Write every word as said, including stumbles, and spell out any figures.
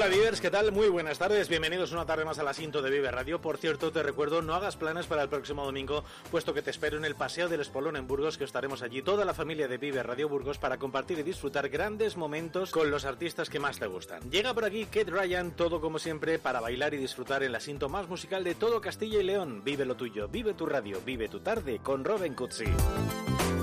Hola Vivers, ¿qué tal? Muy buenas tardes, bienvenidos una tarde más al asiento de Vive Radio. Por cierto, te recuerdo, no hagas planes para el próximo domingo, puesto que te espero en el Paseo del Espolón en Burgos, que estaremos allí toda la familia de Vive Radio Burgos para compartir y disfrutar grandes momentos con los artistas que más te gustan. Llega por aquí Kate Ryan, todo como siempre, para bailar y disfrutar el asiento más musical de todo Castilla y León. Vive lo tuyo, vive tu radio, vive tu tarde con Robin Cutsi.